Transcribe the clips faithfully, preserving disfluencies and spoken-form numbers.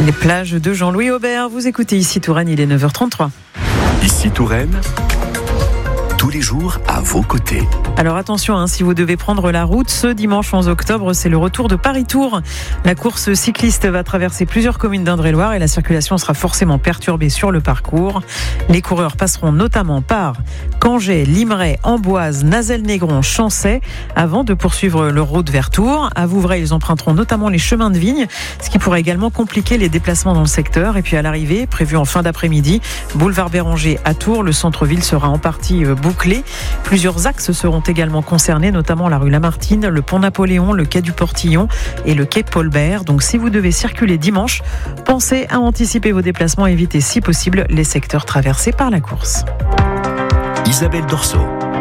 Les plages de Jean-Louis Aubert. Vous écoutez Ici Touraine, il est neuf heures trente-trois. Ici Touraine, tous les jours à vos côtés. Alors attention, hein, si vous devez prendre la route, ce dimanche onze octobre, c'est le retour de Paris-Tours. La course cycliste va traverser plusieurs communes d'Indre-et-Loire et la circulation sera forcément perturbée sur le parcours. Les coureurs passeront notamment par Cangé, Limeray, Amboise, Nazelles-Négron, Chancey, avant de poursuivre leur route vers Tours. À Vouvray, ils emprunteront notamment les chemins de vigne, ce qui pourrait également compliquer les déplacements dans le secteur. Et puis à l'arrivée, prévue en fin d'après-midi, boulevard Béranger à Tours, le centre-ville sera en partie bouclé. Plusieurs axes seront également concernés, notamment la rue Lamartine, le pont Napoléon, le quai du Portillon et le quai Paul-Bert. Donc si vous devez circuler dimanche, pensez à anticiper vos déplacements et éviter si possible les secteurs traversés par la course. Isabelle Dorso.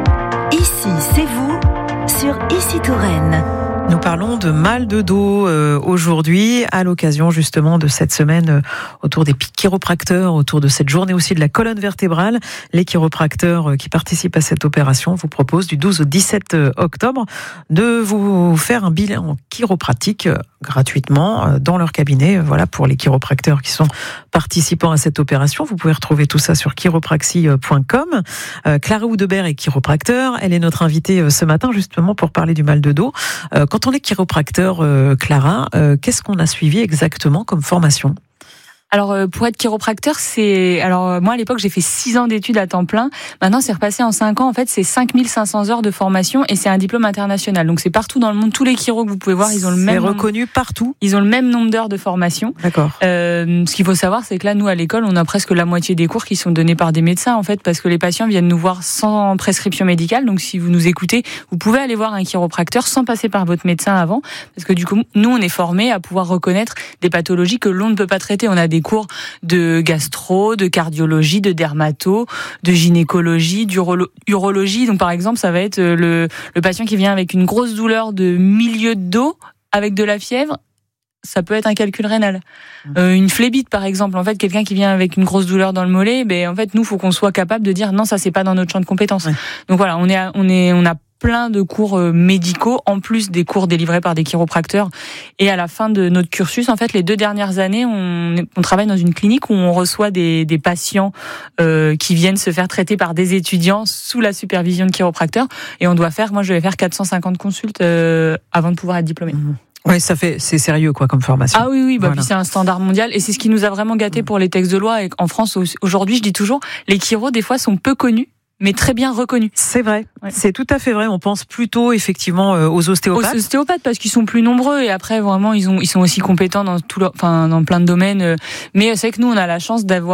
Ici, c'est vous, sur Ici Touraine. Nous parlons de mal de dos euh, aujourd'hui, à l'occasion justement de cette semaine euh, autour des chiropracteurs, autour de cette journée aussi de la colonne vertébrale. Les chiropracteurs euh, qui participent à cette opération vous proposent du douze au dix-sept octobre de vous faire un bilan chiropratique euh, gratuitement euh, dans leur cabinet. Euh, voilà pour les chiropracteurs qui sont participants à cette opération. Vous pouvez retrouver tout ça sur chiropraxie point com. Euh, Clara Oudebert est chiropracteur. Elle est notre invitée euh, ce matin justement pour parler du mal de dos. Euh, Quand on est chiropracteur, euh, Clara, euh, qu'est-ce qu'on a suivi exactement comme formation ? Alors pour être chiropracteur, c'est alors moi à l'époque j'ai fait six ans d'études à temps plein. Maintenant c'est repassé en cinq ans. En fait c'est cinq mille cinq cents heures de formation et c'est un diplôme international. Donc c'est partout dans le monde. Tous les chiros que vous pouvez voir, ils ont le même. C'est reconnu partout. Ils ont le même nombre d'heures de formation. D'accord. Euh, ce qu'il faut savoir, c'est que là nous à l'école, on a presque la moitié des cours qui sont donnés par des médecins en fait, parce que les patients viennent nous voir sans prescription médicale. Donc si vous nous écoutez, vous pouvez aller voir un chiropracteur sans passer par votre médecin avant, parce que du coup nous on est formés à pouvoir reconnaître des pathologies que l'on ne peut pas traiter. On a des cours de gastro, de cardiologie, de dermato, de gynécologie, d'urologie. Donc par exemple, ça va être le, le patient qui vient avec une grosse douleur de milieu de dos, avec de la fièvre. Ça peut être un calcul rénal. Euh, une phlébite, par exemple. En fait, quelqu'un qui vient avec une grosse douleur dans le mollet, ben, en fait, nous, faut qu'on soit capable de dire non, ça, c'est pas dans notre champ de compétences. Ouais. Donc voilà, on est, à, on est, on a plein de cours médicaux, en plus des cours délivrés par des chiropracteurs. Et à la fin de notre cursus, en fait, les deux dernières années, on, on travaille dans une clinique où on reçoit des, des patients euh, qui viennent se faire traiter par des étudiants sous la supervision de chiropracteurs. Et on doit faire, moi, je vais faire quatre cent cinquante consultes euh, avant de pouvoir être diplômé. Mmh. Oui, ça fait, c'est sérieux, quoi, comme formation. Ah oui, oui, bah, voilà. Puis c'est un standard mondial et c'est ce qui nous a vraiment gâté pour les textes de loi. Et en France, aujourd'hui, je dis toujours, les chiros, des fois, sont peu connus, mais très bien reconnus. C'est vrai, ouais. C'est tout à fait vrai. On pense plutôt aux aux ostéopathes. Aux ostéopathes parce qu'ils sont plus nombreux et après vraiment ils ont ils sont aussi compétents dans tout leur, enfin dans plein de domaines. Mais c'est vrai que nous on a la chance d'avoir